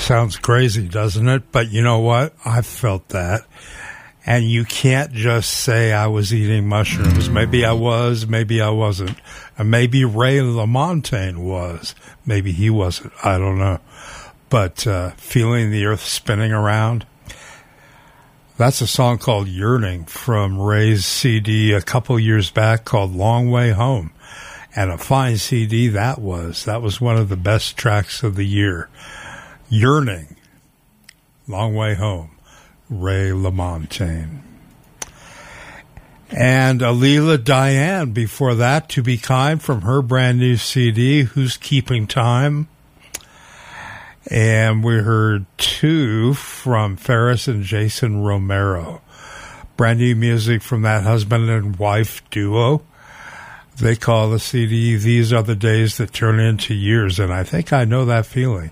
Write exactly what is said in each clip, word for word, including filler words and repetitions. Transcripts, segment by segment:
Sounds crazy, doesn't it? But you know what? I've felt that. And you can't just say I was eating mushrooms. Maybe I was, maybe I wasn't. And maybe Ray LaMontagne was. Maybe he wasn't. I don't know. But uh, feeling the earth spinning around. That's a song called Yearning from Ray's C D a couple years back called Long Way Home. And a fine C D that was. That was one of the best tracks of the year. Yearning. Long Way Home. Ray LaMontagne. And Alila Diane before that, To Be Kind from her brand new C D, Who's Keeping Time? And we heard two from Ferris and Jason Romero. Brand new music from that husband and wife duo. They call the C D These Are the Days That Turn Into Years, and I think I know that feeling.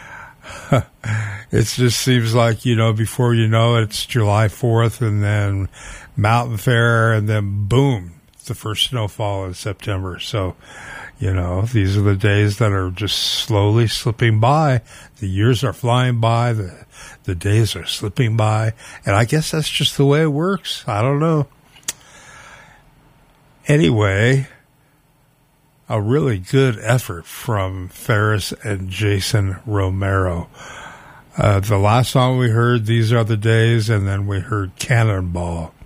It just seems like, you know, before you know it, it's July fourth and then Mountain Fair and then boom, it's the first snowfall in September. So, you know, these are the days that are just slowly slipping by. The years are flying by. The, the days are slipping by. And I guess that's just the way it works. I don't know. Anyway, a really good effort from Ferris and Jason Romero. Uh, the last song we heard, These Are the Days, and then we heard Cannonball.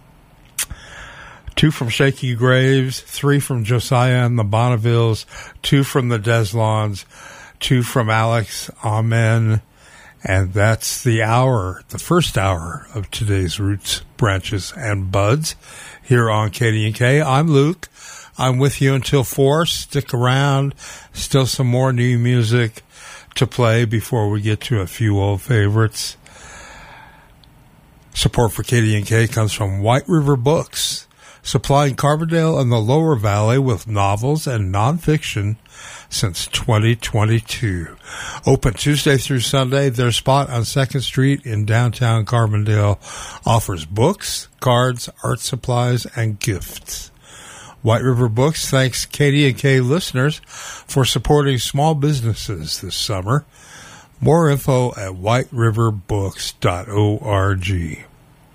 Two from Shaky Graves, three from Josiah and the Bonnevilles, two from the Deslons, two from Alex Amen, and that's the hour, the first hour of today's Roots, Branches, and Buds here on K D and K. I'm Luke. I'm with you until four. Stick around. Still some more new music to play before we get to a few old favorites. Support for K D and K comes from White River Books, supplying Carbondale and the Lower Valley with novels and nonfiction since twenty twenty-two. Open Tuesday through Sunday, their spot on second Street in downtown Carbondale offers books, cards, art supplies, and gifts. White River Books thanks K D and K listeners for supporting small businesses this summer. More info at white river books dot org.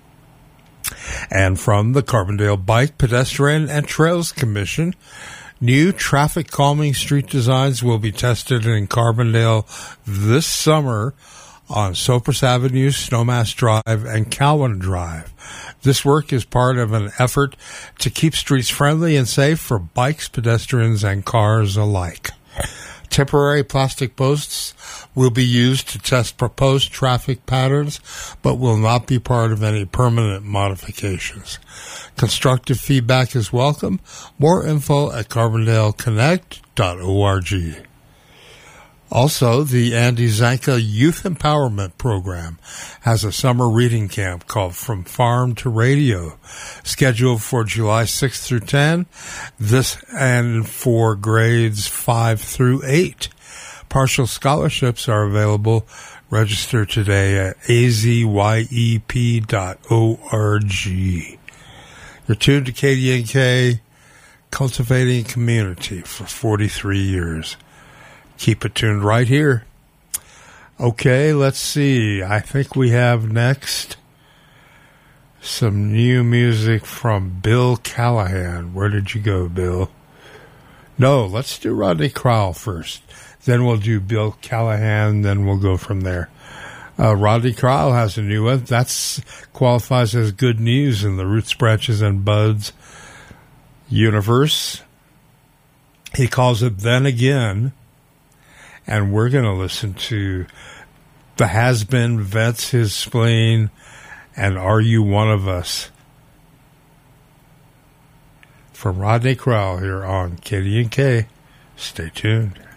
And from the Carbondale Bike, Pedestrian, and Trails Commission, new traffic calming street designs will be tested in Carbondale this summer on Cypress Avenue, Snowmass Drive, and Cowan Drive. This work is part of an effort to keep streets friendly and safe for bikes, pedestrians, and cars alike. Temporary plastic posts will be used to test proposed traffic patterns, but will not be part of any permanent modifications. Constructive feedback is welcome. More info at carbondale connect dot org. Also, the Andy Zanka Youth Empowerment Program has a summer reading camp called From Farm to Radio, scheduled for July sixth through tenth, this and for grades five through eight. Partial scholarships are available. Register today at a z y e p dot org. You're tuned to K D N K, cultivating community for forty-three years. Keep it tuned right here. Okay, let's see. I think we have next some new music from Bill Callahan. Where did you go, Bill? No, let's do Rodney Crowell first. Then we'll do Bill Callahan, then we'll go from there. Uh, Rodney Crowell has a new one. That qualifies as good news in the Roots, Branches, and Buds universe. He calls it Then Again. And we're going to listen to The Has-Been Vets His Spleen and Are You One of Us? From Rodney Crowell here on K D and K. Stay tuned.